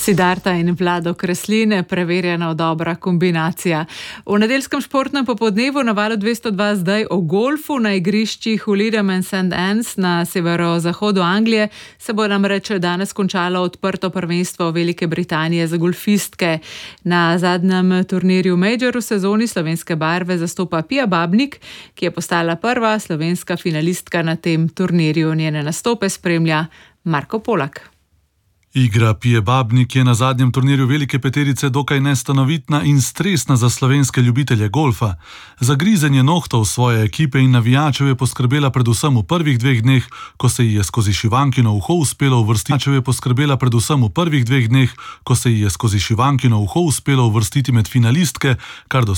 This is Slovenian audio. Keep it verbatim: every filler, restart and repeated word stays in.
Siddharta in Vlado Kreslin, preverjena dobra kombinacija. V nedeljskem športnem popoldnevu na Valu dvesto dva zdaj o golfu na igriščih v Lytham and St Annes na severozahodu Anglije se bo namreč danes končalo odprto prvenstvo Velike Britanije za golfistke. Na zadnjem turnirju Major v sezoni slovenske barve zastopa Pia Babnik, ki je postala prva slovenska finalistka na tem turnirju. Njene nastope spremlja Marko Polak. Igra Pije Babnik je na zadnjem turnirju velike peterice dokaj nestanovitna in stresna za slovenske ljubitelje golfa. Za grizenje nohtov svoje ekipe in navijačev je poskrbela predvsem v prvih dveh dneh, ko se ji je skozi šivankino uho uspelo uvrstiti. je poskrbela predvsem v prvih dveh dneh, ko se ji je skozi šivankino uho uspelo uvrstiti med finalistke, kar do